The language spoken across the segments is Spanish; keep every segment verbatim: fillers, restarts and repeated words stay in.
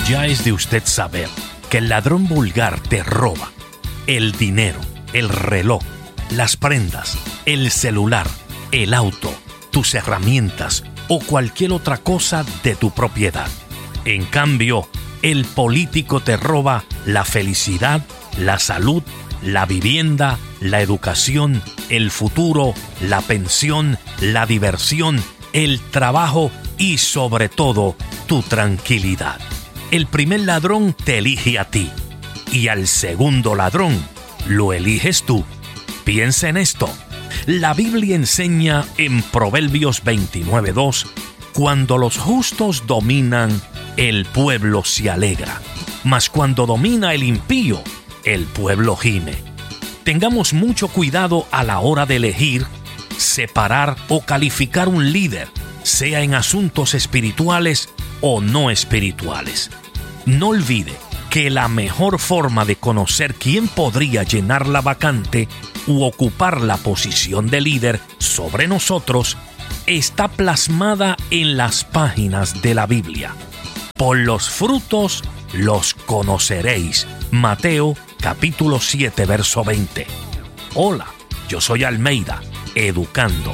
Ya es de usted saber que el ladrón vulgar te roba el dinero, el reloj, las prendas, el celular, el auto, tus herramientas o cualquier otra cosa de tu propiedad. En cambio, el político te roba la felicidad, la salud, la vivienda, la educación, el futuro, la pensión, la diversión, el trabajo y sobre todo tu tranquilidad. El primer ladrón te elige a ti y al segundo ladrón lo eliges tú. Piensa en esto. La Biblia enseña en Proverbios veintinueve dos: cuando los justos dominan, el pueblo se alegra, mas cuando domina el impío, el pueblo gime. Tengamos mucho cuidado a la hora de elegir, separar o calificar un líder, sea en asuntos espirituales o no espirituales. No olvide que la mejor forma de conocer quién podría llenar la vacante u ocupar la posición de líder sobre nosotros está plasmada en las páginas de la Biblia. Por los frutos los conoceréis. Mateo capítulo siete, verso veinte. Hola, yo soy Almeida, educando.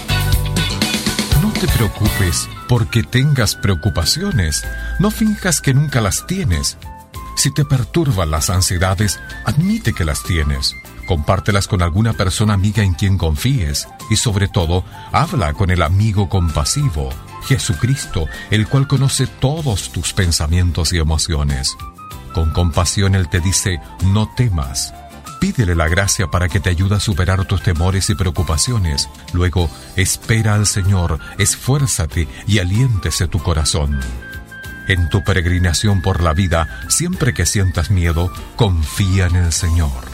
No te preocupes porque tengas preocupaciones. No finjas que nunca las tienes. Si te perturban las ansiedades, admite que las tienes. Compártelas con alguna persona amiga en quien confíes. Y sobre todo, habla con el amigo compasivo, Jesucristo, el cual conoce todos tus pensamientos y emociones. Con compasión Él te dice, no temas. Pídele la gracia para que te ayude a superar tus temores y preocupaciones. Luego, espera al Señor, esfuérzate y aliéntese tu corazón. En tu peregrinación por la vida, siempre que sientas miedo, confía en el Señor.